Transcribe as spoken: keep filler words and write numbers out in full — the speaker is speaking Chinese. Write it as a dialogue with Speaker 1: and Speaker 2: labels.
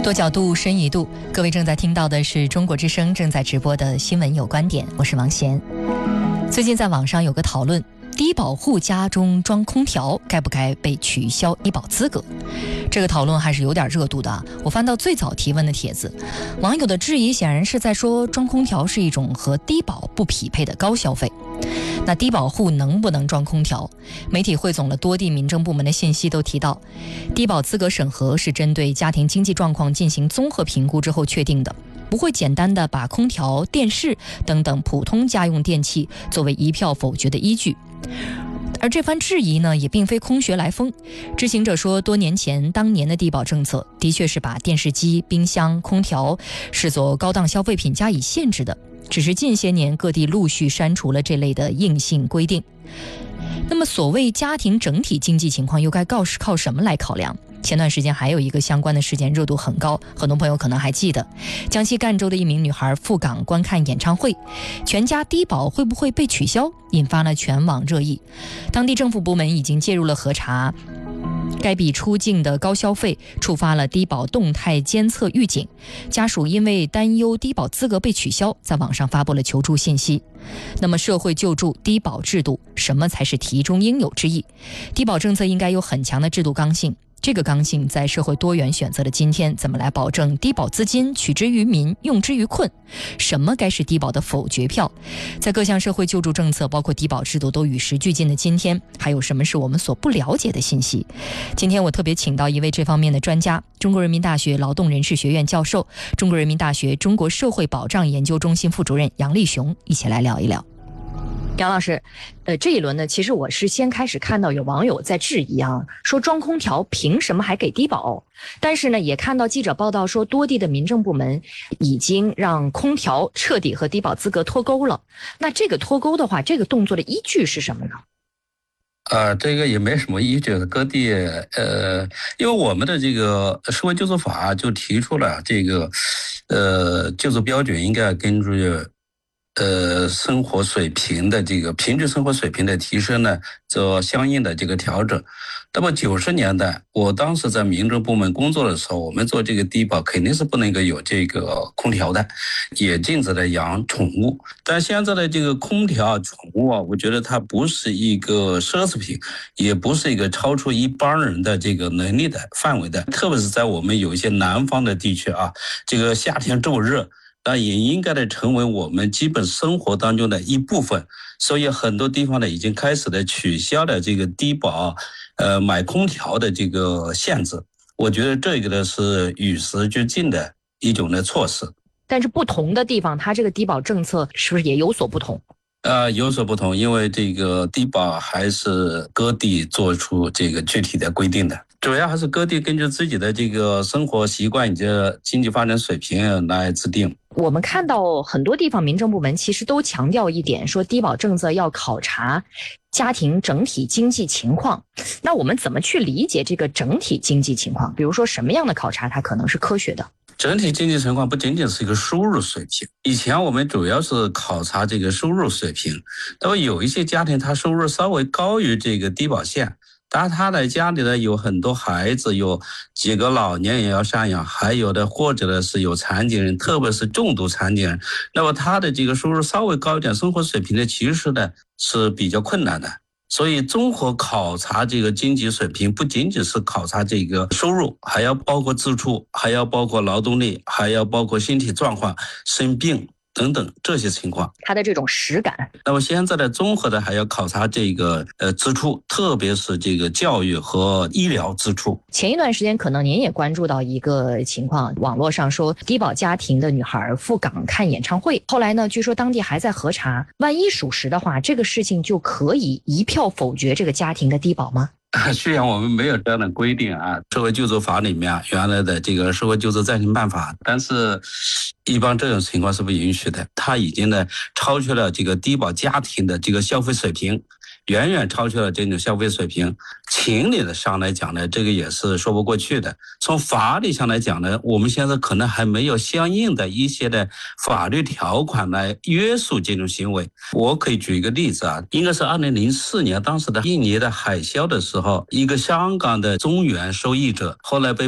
Speaker 1: 多角度，深一度。各位正在听到的是中国之声正在直播的新闻有观点，我是王贤。最近在网上有个讨论，低保户家中装空调该不该被取消低保资格？这个讨论还是有点热度的啊。我翻到最早提问的帖子，网友的质疑显然是在说装空调是一种和低保不匹配的高消费。那低保户能不能装空调？媒体汇总了多地民政部门的信息，都提到低保资格审核是针对家庭经济状况进行综合评估之后确定的，不会简单的把空调、电视等等普通家用电器作为一票否决的依据。而这番质疑呢，也并非空穴来风。知情者说，多年前当年的低保政策的确是把电视机、冰箱、空调视作高档消费品加以限制的，只是近些年各地陆续删除了这类的硬性规定。那么所谓家庭整体经济情况又该靠靠什么来考量？前段时间还有一个相关的事件热度很高，很多朋友可能还记得，江西赣州的一名女孩赴港观看演唱会，全家低保会不会被取消，引发了全网热议。当地政府部门已经介入了核查，该笔出境的高消费触发了低保动态监测预警，家属因为担忧低保资格被取消，在网上发布了求助信息。那么社会救助低保制度，什么才是题中应有之义？低保政策应该有很强的制度刚性，这个刚性在社会多元选择的今天，怎么来保证低保资金取之于民，用之于困？什么该是低保的否决票？在各项社会救助政策包括低保制度都与时俱进的今天，还有什么是我们所不了解的信息？今天我特别请到一位这方面的专家，中国人民大学劳动人事学院教授，中国人民大学中国社会保障研究中心副主任杨立雄，一起来聊一聊。杨老师，呃，这一轮呢，其实我是先开始看到有网友在质疑啊，说装空调凭什么还给低保？但是呢，也看到记者报道说，多地的民政部门已经让空调彻底和低保资格脱钩了。那这个脱钩的话，这个动作的依据是什么呢？
Speaker 2: 啊，这个也没什么依据，各地呃，因为我们的这个社会救助法就提出了这个，呃，救助标准应该根据。呃，生活水平的这个平均生活水平的提升呢，做相应的这个调整。那么九十年代，我当时在民政部门工作的时候，我们做这个低保肯定是不能够有这个空调的，也禁止了养宠物。但现在的这个空调、宠物啊，我觉得它不是一个奢侈品，也不是一个超出一般人的这个能力的范围的。特别是在我们有一些南方的地区啊，这个夏天这么热。那也应该的成为我们基本生活当中的一部分，所以很多地方呢已经开始的取消了这个低保，呃买空调的这个限制。我觉得这个呢是与时俱进的一种的措施。
Speaker 1: 但是不同的地方，它这个低保政策是不是也有所不同？
Speaker 2: 呃，有所不同，因为这个低保还是各地做出这个具体的规定的，主要还是各地根据自己的这个生活习惯以及经济发展水平来制定。
Speaker 1: 我们看到很多地方民政部门其实都强调一点，说低保政策要考察家庭整体经济情况。那我们怎么去理解这个整体经济情况？比如说什么样的考察它可能是科学的？
Speaker 2: 整体经济情况不仅仅是一个收入水平，以前我们主要是考察这个收入水平，那么有一些家庭他收入稍微高于这个低保线，当然他的家里呢有很多孩子，有几个老年也要赡养，还有的或者呢是有残疾人，特别是重度残疾人，那么他的这个收入稍微高一点，生活水平呢其实呢是比较困难的。所以综合考察这个经济水平，不仅仅是考察这个收入，还要包括支出，还要包括劳动力，还要包括身体状况、生病等等这些情况，
Speaker 1: 它的这种实感。
Speaker 2: 那么现在的综合的还要考察这个呃支出，特别是这个教育和医疗支出。
Speaker 1: 前一段时间可能您也关注到一个情况，网络上说低保家庭的女孩赴港看演唱会，后来呢据说当地还在核查，万一属实的话，这个事情就可以一票否决这个家庭的低保吗？
Speaker 2: 虽然我们没有这样的规定啊，社会救助法里面原来的这个社会救助暂行办法，但是一般这种情况是不允许的，它已经呢超出了这个低保家庭的这个消费水平，远远超出了这种消费水平。情理上来讲呢，这个也是说不过去的。从法理上来讲呢，我们现在可能还没有相应的一些的法律条款来约束这种行为。我可以举一个例子啊，应该是二零零四年当时的印尼的海啸的时候，一个香港的中原受益者后来被